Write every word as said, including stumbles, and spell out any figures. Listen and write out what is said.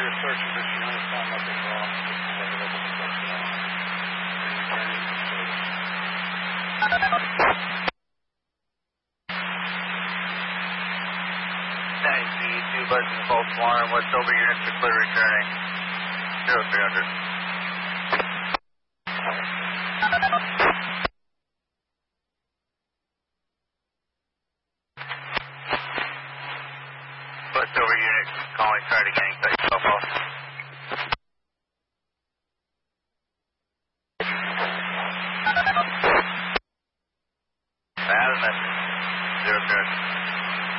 your search position. I found nothing wrong. Thanks, D two, Buzzing False Alarm, what's over units are clear returning. zero three hundred. What's over unit, calling, try it again, cut yourself off.